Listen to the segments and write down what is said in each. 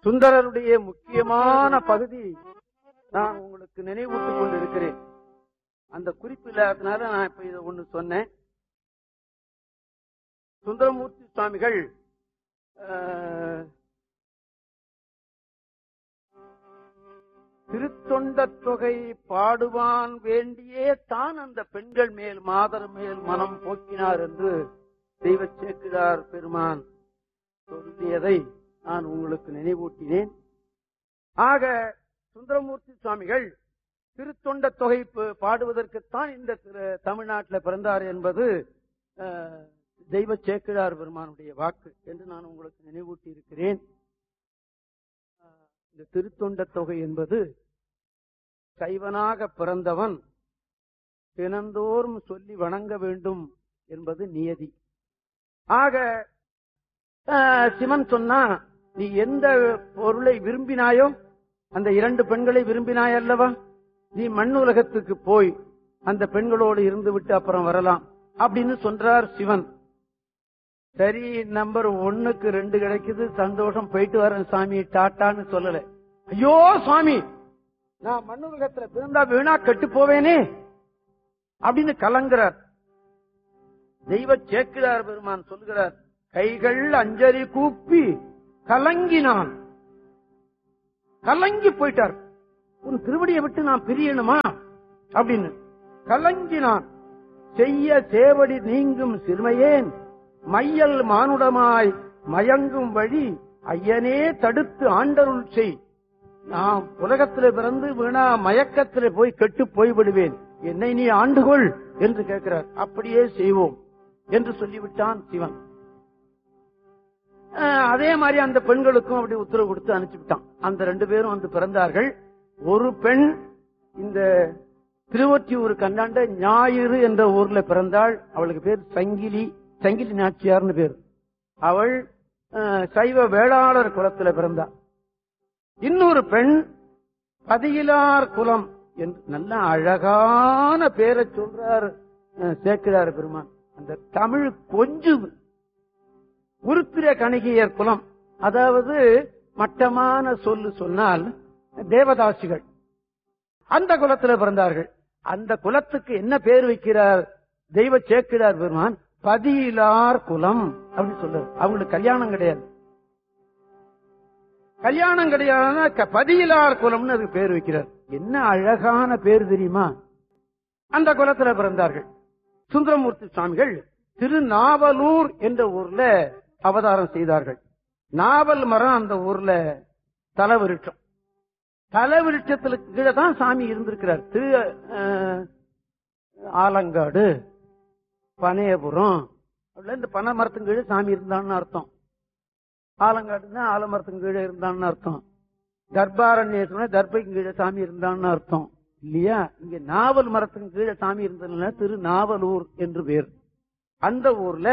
சுந்தரருடைய முக்கியமான பகுதி நான் உங்களுக்கு நினைவூட்டிக் கொண்டிருக்கிறேன். அந்த குறிப்பு இல்லாததுனால நான் இப்ப இதை ஒண்ணு சொன்னேன். சுந்தரமூர்த்தி சுவாமிகள் திருத்தொண்ட தொகை பாடுவான் வேண்டியே தான் அந்த பெண்கள் மேல் மாதர் மேல் மனம் போக்கினார் என்று தெய்வ சேக்கிழார் பெருமான் சொல்லியதை நான் உங்களுக்கு நினைவூட்டினேன். ஆக சுந்தரமூர்த்தி சுவாமிகள் திருத்தொண்ட தொகை பாடுவதற்குத்தான் இந்த தமிழ்நாட்டில் பிறந்தார் என்பது தெய்வ சேக்கிழார் பெருமானுடைய வாக்கு என்று நான் உங்களுக்கு நினைவூட்டி இருக்கிறேன். இந்த திருத்தொண்ட தொகை என்பது சைவனாக பிறந்தவன் தினந்தோறும் சொல்லி வணங்க வேண்டும் என்பது நியதி. ஆக சிவன் சொன்னா, நீ எந்த பொருளை விரும்பினாயோ அந்த 2 பெண்களை விரும்பினாய் அல்லவா, நீ மண் உலகத்துக்கு போய் அந்த பெண்களோடு இருந்து விட்டு அப்புறம் வரலாம் அப்படின்னு சொல்றார் சிவன். சரி, நம்பர் 1க்கு 2 கிடைக்குது, சந்தோஷம், போயிட்டு வரேன் சாமி டாட்டான்னு சொல்லல. ஐயோ சுவாமி, நான் மண் உலகத்துல பிறந்தா வீணா கெட்டு போவேனே அப்படின்னு கலங்குறார். தெய்வ சேக்கிழார் பெருமான் சொல்கிறார், கைகள் அஞ்சலி கூப்பி கலங்கினான். கலங்கி போயிட்டார். உன் திருவடியை விட்டு நான் பிரியணுமா அப்படின்னு கலங்கினான். செய்ய சேவடி நீங்கும் சிறுமையேன் மையல் மானுடமாய் மயங்கும் வழி ஐயனே தடுத்து ஆண்டருள் செய். நான் உலகத்தில் பிறந்து வீணா மயக்கத்தில் போய் கெட்டு போய்விடுவேன், என்னை நீ ஆண்டுகொள் என்று கேட்கிறார். அப்படியே செய்வோம் என்று சொல்லிவிட்டான் சிவன். அதே மாதிரி அந்த பெண்களுக்கும் அப்படி உத்தரவு கொடுத்து அனுப்பிவிட்டான். அந்த 2 பேரும் வந்து பிறந்தார்கள். ஒரு பெண் இந்த திருவொற்றியூர் கண்டாண்ட ஞாயிறு என்ற ஊர்ல பிறந்தாள். அவளுக்கு பேர் சங்கிலி, சங்கிலி நாச்சியார்னு பேர். அவள் சைவ வேளாளர் குலத்துல பிறந்தாள். இன்னொரு பெண் பதியிலார் குலம் என்று நல்ல அழகான பேரை சொல்றார் சேக்கிழார் பெருமான். அந்த தமிழ் கொஞ்சம் உருத்திர கணிகையர் குலம், அதாவது மட்டமான சொல்லு சொன்னால் தேவதாசிகள், அந்த குலத்தில் பிறந்தார்கள். அந்த குலத்துக்கு என்ன பேர் வைக்கிறார் தெய்வ சேக்கிழார் பெருமான்? பதியிலார் குலம் அப்படின்னு சொல்றார். அவங்களுக்கு கல்யாணம் கிடையாது. கல்யாணம் கிடையாது, பதியிலார் குலம்னு அதுக்கு பேர் வைக்கிறார். என்ன அழகான பேர் தெரியுமா? அந்த குலத்தில் பிறந்தார்கள். சுந்தரமூர்த்தி சுவாமிகள் திருநாவலூர் என்ற ஊர்ல அவதாரம் செய்தார்கள். நாவல் மரம் அந்த ஊர்ல தலவிருட்சம். தலவிருட்சத்துக்கு கீழே தான் சாமி இருந்திருக்கிறார். திரு ஆலங்காடு, பனையபுரம், இந்த பனை மரத்துக்கு கீழே சாமி இருந்தான்னு அர்த்தம். ஆலங்காடுன்னா ஆலமரத்துக்கு கீழே இருந்தான்னு அர்த்தம். தர்பாரண்ய தர்பைக்கு கீழே சாமி இருந்தான்னு அர்த்தம் இல்லையா? இங்க நாவல் மரத்துக்கு கீழே சாமி இருந்ததுனால திருநாவலூர் என்று பேர். அந்த ஊர்ல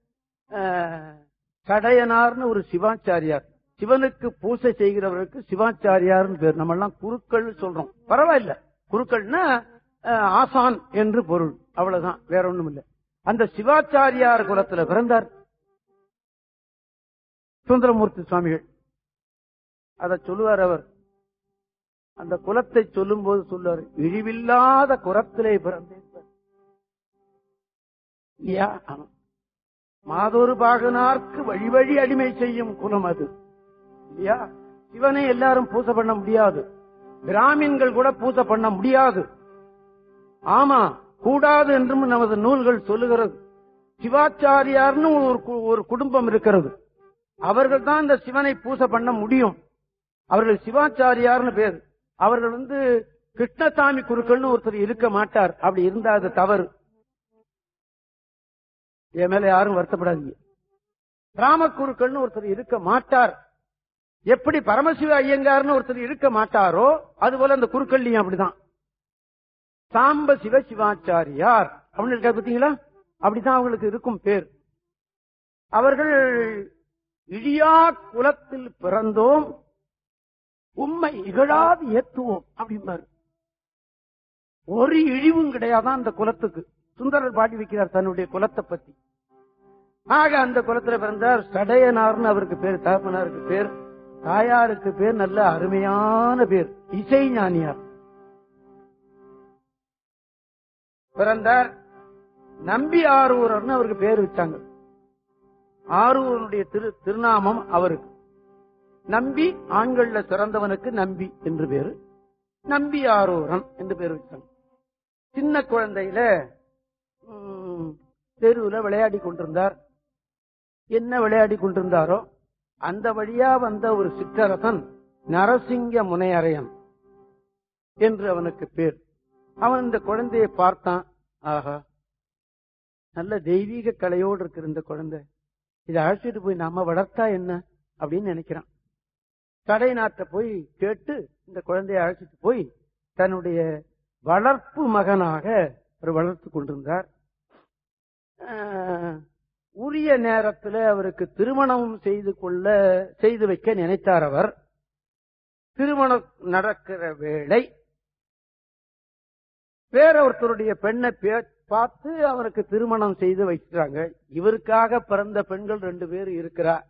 கடையனார்னு ஒரு சிவாச்சாரியார், சிவனுக்கு பூசை செய்கிறவர்களுக்கு சிவாச்சாரியார்னு பேர். நம்ம எல்லாம் குருக்கள் சொல்றோம், பரவாயில்ல. குருக்கள்னா ஆசான் என்று பொருள், அவ்வளவுதான், வேற ஒண்ணும் இல்லை. அந்த சிவாச்சாரியார் குலத்துல பிறந்தார் சுந்தரமூர்த்தி சுவாமிகள். அத சொல்லுவார் அவர். அந்த குலத்தை சொல்லும் போது சொல்லுவார், இழிவில்லாத குலத்திலே பிறந்தேன். மாதொரு பாகனார்க்கு வழி வழி அடிமை செய்யும் குலம் அது இல்லையா? சிவனை எல்லாரும் பூசை பண்ண முடியாது, பிராமின்கள் கூட பூசை பண்ண முடியாது. ஆமா, கூடாது என்றும் நமது நூல்கள் சொல்லுகிறது. சிவாச்சாரியார்னு ஒரு குடும்பம் இருக்கிறது. அவர்கள் தான் இந்த சிவனை பூசை பண்ண முடியும். அவர்கள் சிவாச்சாரியார்னு பேர். அவர்கள் கிருஷ்ணசாமி குருக்கள்னு ஒருத்தர் இருக்க மாட்டார். அப்படி இருந்தா அது தவறு. என் மேல யாரும் வருத்தப்படாதீங்க. ராமக்குருக்கள்னு ஒருத்தர் இருக்க மாட்டார். எப்படி பரமசிவ ஐயங்கார்னு ஒருத்தர் இருக்க மாட்டாரோ அதுபோல அந்த குருக்கள்லையும் அப்படிதான். சாம்ப சிவ சிவாச்சாரியார் அப்படின்னு இருக்கா பார்த்தீங்களா? அப்படிதான் அவங்களுக்கு இருக்கும் பேர். அவர்கள் இழியா குலத்தில் பிறந்தோம், உம்மை இகழாது ஏத்துவோம் அப்படிம்பாரு. ஒரு இழிவும் கிடையாதான் அந்த குலத்துக்கு. சுந்தரர் பாடி வைக்கிறார் தன்னுடைய குலத்தை பத்தி. ஆக அந்த குலத்துல பிறந்தார். சடையனார்னு அவருக்கு பேர், தகப்பனாருக்கு பேர். தாயாருக்கு பேர் நல்ல அருமையான பேர், இசை ஞானியார். பிறந்தார். நம்பி ஆரூரர்னு அவருக்கு பேர் வச்சாங்க. ஆரூரனுடைய திருநாமம் அவருக்கு. நம்பி ஆண்கள்ல சிறந்தவனுக்கு நம்பி என்று பேரு, நம்பி ஆரூரன் என்று பேர் வச்சாங்க. சின்ன குழந்தையில தெருவுல விளையாடி கொண்டிருந்தார். என்ன விளையாடி கொண்டிருந்தாரோ அந்த வழியா வந்த ஒரு சிற்றரசன் நரசிங்க முனையரையன் என்று அவனுக்கு பேர். அவன் இந்த குழந்தையை பார்த்தான். ஆஹா, நல்ல தெய்வீக கலையோடு இருக்கிற இந்த குழந்தை, இதை அழைச்சிட்டு போய் நாம வளர்த்தா என்ன அப்படின்னு நினைக்கிறான். கடை நாட்ட போய் கேட்டு இந்த குழந்தையை அழைச்சிட்டு போய் தன்னுடைய வளர்ப்பு மகனாக வளர்த்து கொண்டிருந்தார். உரிய நேரத்தில் அவருக்கு திருமணம் செய்து வைக்க நினைத்தார். அவர் திருமணம் நடக்கிற வேளை வேற ஒருத்தருடைய பெண்ணை பார்த்து அவருக்கு திருமணம் செய்து வைக்கிறாங்க. இவருக்காக பிறந்த பெண்கள் 2 பேர் இருக்கிறார்.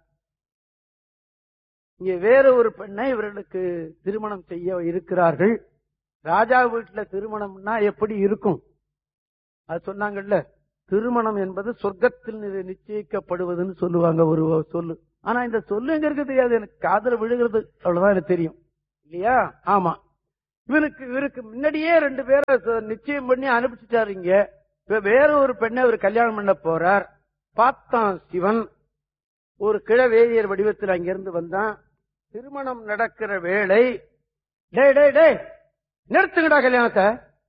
இங்க வேற ஒரு பெண்ணை இவர்களுக்கு திருமணம் செய்ய இருக்கிறார்கள். ராஜா வீட்டுல திருமணம்னா எப்படி இருக்கும் அது சொன்னாங்கல்ல. திருமணம் என்பது சொர்க்கத்தில் நிச்சயிக்கப்படுவதுன்னு சொல்லுவாங்க ஒரு சொல்லு. ஆனா இந்த சொல்லு எங்க இருக்கு தெரியாது, எனக்கு காதல விழுகிறது அவ்வளவுதான் எனக்கு தெரியும் இல்லையா. ஆமா, இவருக்கு முன்னாடியே 2 பேரை நிச்சயம் பண்ணி அனுப்பிச்சுட்டாரு. இங்க இப்ப வேற ஒரு பெண்ணை அவர் கல்யாணம் பண்ண போறார். பார்த்தான் சிவன் ஒரு கிழவேதியர் வடிவத்தில் அங்கிருந்து வந்தான். திருமணம் நடக்கிற வேளை, டே நிறுத்துங்கடா கல்யாணத்தை,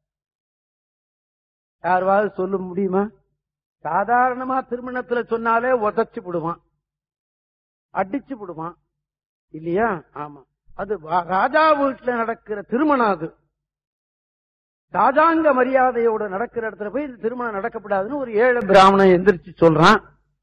யாராவது சொல்ல முடியுமா? சாதாரணமா திருமணத்துல சொன்னாலே உதச்சு விடுவான், அடிச்சு விடுவான் இல்லையா. ஆமா, அது ராஜா வீட்டுல நடக்கிற திருமணம். அது ராஜாங்க மரியாதையோட நடக்கிற இடத்துல போய் இந்த திருமணம் நடக்கப்படாதுன்னு ஒரு ஏழை பிராமணன் எந்திரிச்சு சொல்றான்.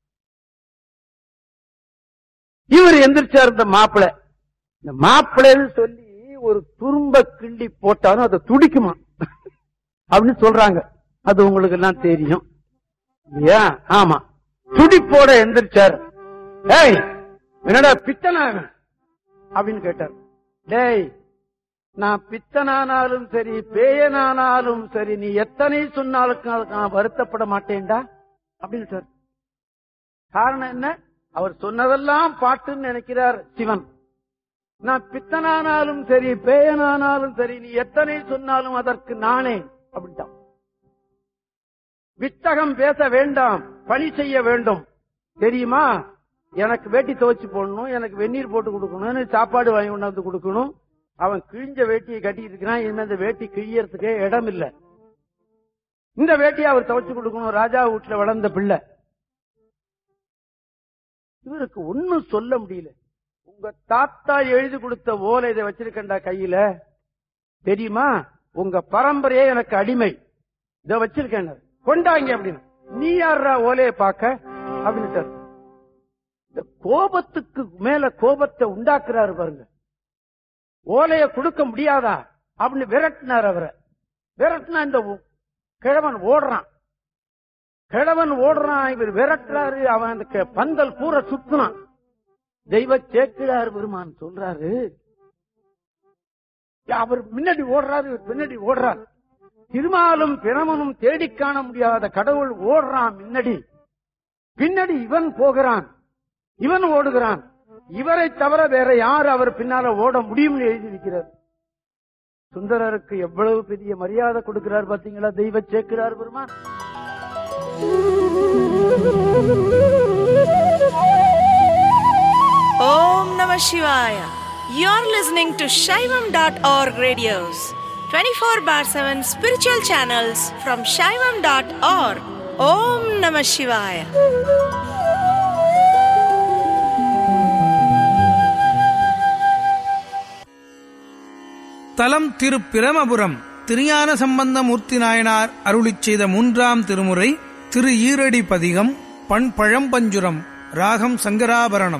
இவர் எந்திரிச்சார். இந்த மாப்பிள்ளைன்னு சொல்லி ஒரு துரும்ப கிண்டி போட்டாலும் அதை துடிக்குமா அப்படின்னு சொல்றாங்க. அது உங்களுக்கு எல்லாம் தெரியும் இல்லையா. ஆமா, துடிப்போட எந்திரிச்சார். ஏய் என்னடா பித்தனா அப்படின்னு கேட்டார். டேய், நான் பித்தனானாலும் சரி பேயனானாலும் சரி நீ எத்தனை சொன்னாலும் நான் வருத்தப்பட மாட்டேன்டா அப்படின்னு சார். காரணம் என்ன? அவர் சொன்னதெல்லாம் பாட்டுன்னு நினைக்கிறார் சிவன். நான் பித்தனானாலும் சரி பேயனானாலும் சரி நீ எத்தனை சொன்னாலும் அதற்கு நானே அப்படின்ட்டான். வித்தகம் பேச வேண்டாம், பணி செய்ய வேண்டும். தெரியுமா, எனக்கு வேட்டி துவைச்சு போடணும், எனக்கு வெந்நீர் போட்டு கொடுக்கணும், சாப்பாடு வாங்கி கொண்டாந்து கொடுக்கணும். அவன் கிழிஞ்ச வேட்டியை கட்டிட்டு இருக்கிறான். என்ன இந்த வேட்டி கிழியறதுக்கே இடம் இல்ல. இந்த வேட்டியை அவர் துவைச்சு கொடுக்கணும். ராஜா வீட்டுல வளர்ந்த பிள்ளை. இவருக்கு ஒன்னும் சொல்ல முடியல. உங்க தாத்தா எழுதி கொடுத்த ஓலை இதை வச்சிருக்கண்டா கையில, தெரியுமா? உங்க பரம்பரையே எனக்கு அடிமை, இதை வச்சிருக்கேன், கொண்டாங்க அப்படின்னு. நீ யாரா ஓலையை பார்க்க அப்படின்னு இந்த கோபத்துக்கு மேல கோபத்தை உண்டாக்குறாரு பாருங்க. ஓலையை கொடுக்க முடியாதா அப்படின்னு விரட்டினார். அவரை விரட்டினா இந்த கிழவன் ஓடுறான். இவர் விரட்டுறாரு. அவன் அந்த பந்தல் கூற சுத்தினான். தெய்வ சேக்கிழார் பெருமான் சொல்றாரு, அவர் முன்னாடி ஓடுறாரு, இவர் பின்னாடி ஓடுறார். திருமாலும் பிரமனும் தேடி காண முடியாத கடவுள் ஓடுறான் முன்னாடி, பின்னாடி இவன் போகிறான், இவன் ஓடுகிறான். இவரை தவிர வேற யார் அவர் பின்னால ஓட முடியும்னு எழுதியிருக்கிறார். சுந்தரருக்கு எவ்வளவு பெரிய மரியாதை கொடுக்கிறார் பாத்தீங்களா தெய்வ சேக்கிழார் பெருமான். Om Namah Shivaya. You're listening to Shaivam.org radios, 24/7 spiritual channels from Shaivam.org. Om Namah Shivaya. தலம் திரு பிரமபுரம். திருஞான சம்பந்தமூர்த்தி நாயனார் அருளிச் செய்த 3ஆம் திருமுறை திரு ஈரடி பதிகம். பண் பழம்பஞ்சுரம். ராகம் சங்கராபரணம்.